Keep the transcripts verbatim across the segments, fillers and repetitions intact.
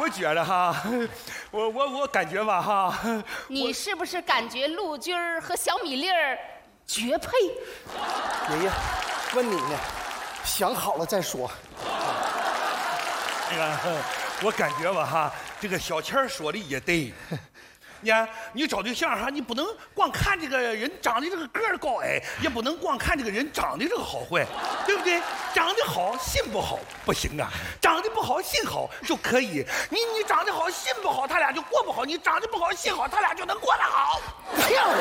我觉得哈，我我我感觉吧哈， 你是不是感觉陆军儿和小米粒儿绝配？ 爷爷，问你呢，想好了再说。 那个，我感觉吧哈，这个小钱说的也对。你看，你找对象哈，你不能光看这个人长得这个个儿高矮，也不能光看这个人长得这个好坏，对不对？长得好心不好不行啊，长得不好心好就可以。你你长得好心不好，他俩就过不好；你长得不好心好，他俩就能过得好。 漂亮，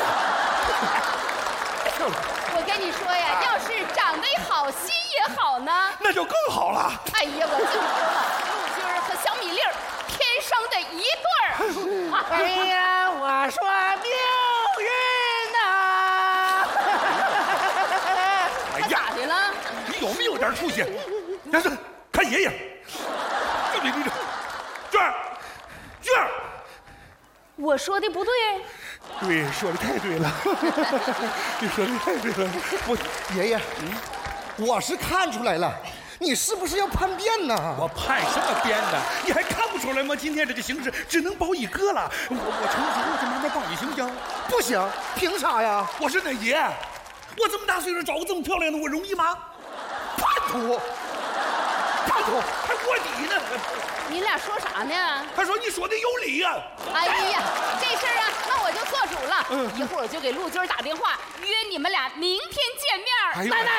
漂亮！ 我跟你说呀，要是长得好，心也好呢， 那就更好了。 哎呀，我就说了，陆军儿和小米粒儿天生的一对儿。 哎呀，我说命运呐！ 哎呀， 咋的了？ 你有没有点出息？但是看爷爷，这里这里，娟儿，娟儿， 我说的不对。 对，说的太对了，你说的太对了。 我爷爷，我是看出来了，你是不是要叛变呢？ 我叛什么变呢？你还看不出来吗？今天这个形势只能保一个了。我我成熟我就慢慢帮你行不行？ 不行，凭啥呀？ 我是恁爷，我这么大岁数找个这么漂亮的，我容易吗？ 叛徒，叛徒， 还卧底呢。 你俩说啥呢？ 他说你说的有理呀、啊。 哎呀，这事儿啊，那我就做主了。嗯，一会儿我就给陆军打电话，约你们俩明天见面。 哎呦奶奶，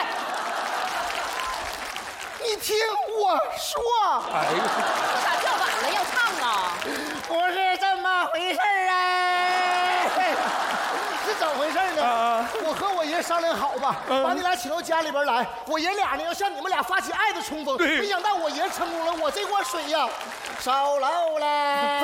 你听我说， 哎呦， 我咋叫晚了要唱啊？ 不是这么回事儿哎，是怎么回事呢？ 啊我和我爷商量好吧， 嗯把你俩请到家里边来，我爷俩呢要向你们俩发起爱的冲锋。 对没想到我爷成功了，我这锅水呀烧漏了。